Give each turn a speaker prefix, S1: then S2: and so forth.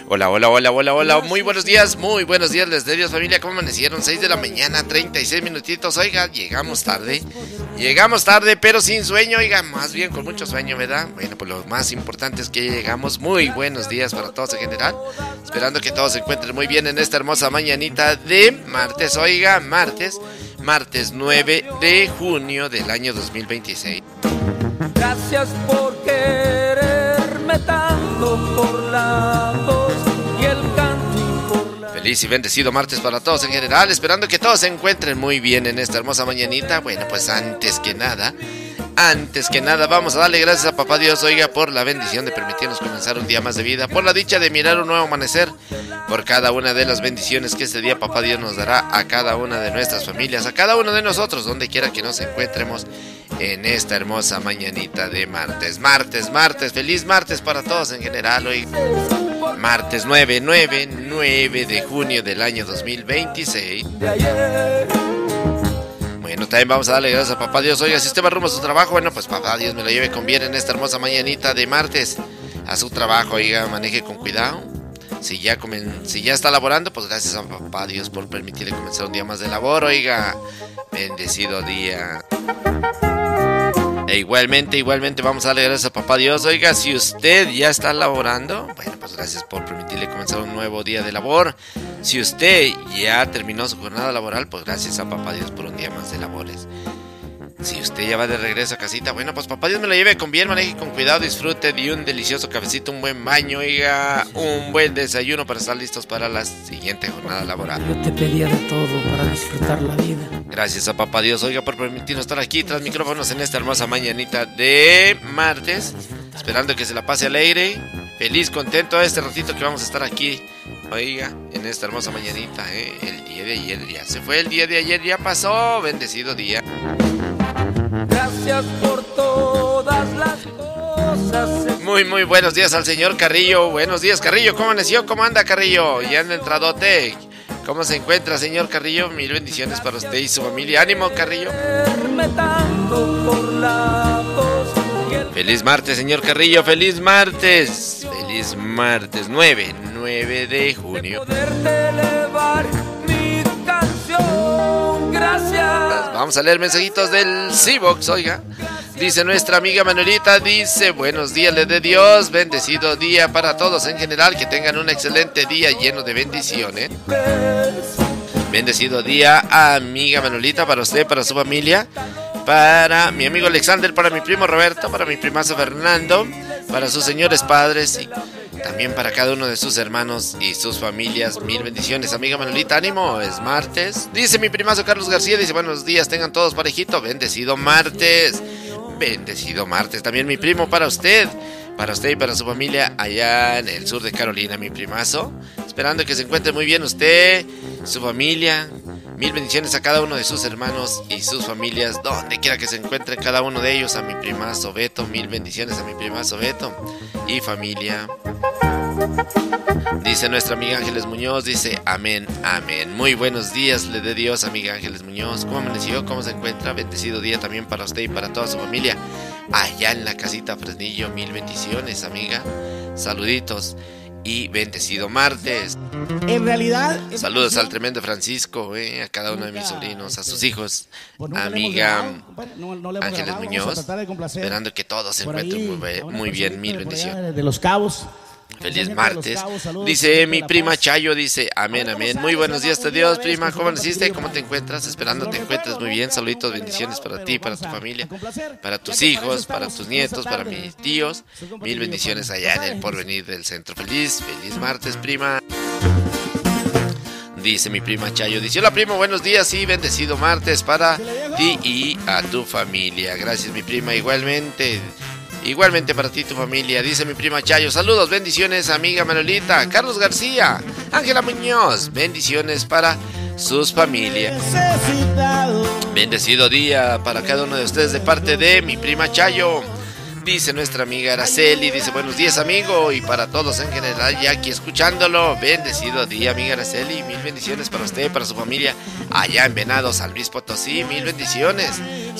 S1: Hola, hola, hola, hola, hola, muy buenos días, les de Dios familia, ¿cómo amanecieron? 6 de la mañana, 36 minutitos, oiga, llegamos tarde, pero sin sueño, oiga, más bien con mucho sueño, ¿verdad? Bueno, pues lo más importante es que ya llegamos, muy buenos días para todos en general, esperando que todos se encuentren muy bien en esta hermosa mañanita de martes, oiga, martes 9 de junio del año 2026.
S2: Gracias por quererme tanto, por la voz y el canto y por la...
S1: Feliz y bendecido martes para todos en general, esperando que todos se encuentren muy bien en esta hermosa mañanita. Bueno, pues antes que nada, vamos a darle gracias a Papá Dios, oiga, por la bendición de permitirnos comenzar un día más de vida, por la dicha de mirar un nuevo amanecer, por cada una de las bendiciones que este día Papá Dios nos dará a cada una de nuestras familias, a cada uno de nosotros, donde quiera que nos encuentremos en esta hermosa mañanita de martes, feliz martes para todos en general, hoy martes 9 de junio del año 2026. Bueno, también vamos a darle gracias a Papá Dios, oiga, si usted va rumbo a su trabajo, bueno, pues Papá Dios me lo lleve con bien en esta hermosa mañanita de martes, a su trabajo, oiga, maneje con cuidado. Si ya está laborando, pues gracias a Papá Dios por permitirle comenzar un día más de labor, oiga, bendecido día. E igualmente vamos a darle gracias a Papá Dios, oiga, si usted ya está laborando, bueno, pues gracias por permitirle comenzar un nuevo día de labor. Si usted ya terminó su jornada laboral, pues gracias a Papá Dios por un día más de labores. Si usted ya va de regreso a casita, bueno, pues Papá Dios me lo lleve con bien, maneje con cuidado, disfrute de un delicioso cafecito, un buen baño, oiga, un buen desayuno para estar listos para la siguiente jornada laboral.
S2: Yo te pedía de todo para disfrutar la vida.
S1: Gracias a Papá Dios, oiga, por permitirnos estar aquí tras micrófonos en esta hermosa mañanita de martes, esperando que se la pase alegre, feliz, contento este ratito que vamos a estar aquí, oiga, en esta hermosa mañanita, el día de ayer ya se fue, el día de ayer ya pasó, bendecido día.
S2: Gracias por todas las cosas.
S1: Muy buenos días al señor Carrillo. Buenos días, Carrillo. ¿Cómo amaneció? ¿Cómo anda, Carrillo? Ya anda entradote. ¿Cómo se encuentra, señor Carrillo? Mil bendiciones para usted y su familia. ¡Ánimo, Carrillo! Feliz martes, señor Carrillo. Feliz martes. Feliz martes 9 de junio. Vamos a leer mensajitos del C-Box, oiga. Dice nuestra amiga Manuelita, dice, buenos días, les de Dios, bendecido día para todos en general, que tengan un excelente día lleno de bendiciones. Bendecido día, amiga Manuelita, para usted, para su familia, para mi amigo Alexander, para mi primo Roberto, para mi primazo Fernando, para sus señores padres y también para cada uno de sus hermanos y sus familias. Mil bendiciones, amiga Manuelita, ánimo, es martes. Dice mi primazo Carlos García, dice, buenos días, tengan todos parejito, bendecido martes. Bendecido martes, también mi primo para usted y para su familia allá en el sur de Carolina, mi primazo. Esperando que se encuentre muy bien usted, su familia. Mil bendiciones a cada uno de sus hermanos y sus familias, donde quiera que se encuentre cada uno de ellos. A mi primazo Beto, mil bendiciones a mi primazo Beto y familia. Dice nuestra amiga Ángeles Muñoz, dice amén, amén. Muy buenos días, le dé Dios, amiga Ángeles Muñoz. ¿Cómo amaneció? ¿Cómo se encuentra? Bendecido día también para usted y para toda su familia allá en la casita Fresnillo. Mil bendiciones, amiga. Saluditos y bendecido martes.
S3: En realidad,
S1: saludos al tremendo Francisco, a cada uno de mis sobrinos, a sus hijos, amiga Ángeles Muñoz, esperando que todos se encuentren muy bien. Mil bendiciones.
S3: De Los Cabos.
S1: Feliz martes. Dice mi prima Chayo, dice amén, amén. Muy buenos días de Dios, prima. ¿Cómo naciste? ¿Cómo te encuentras? Esperando te encuentres muy bien. Saluditos, bendiciones para ti, para tu familia, para tus hijos, para tus nietos, para mis tíos. Mil bendiciones allá en el porvenir del centro. Feliz martes, prima. Dice mi prima Chayo, dice hola primo, buenos días y bendecido martes para ti y a tu familia. Gracias mi prima, igualmente para ti y tu familia. Dice mi prima Chayo, saludos, bendiciones amiga Manuelita, Carlos García, Ángela Muñoz, bendiciones para sus familias. Bendecido día para cada uno de ustedes de parte de mi prima Chayo. Dice nuestra amiga Araceli, dice buenos días amigo y para todos en general ya aquí escuchándolo. Bendecido día amiga Araceli, mil bendiciones para usted y para su familia allá en Venados, San Luis Potosí, mil bendiciones.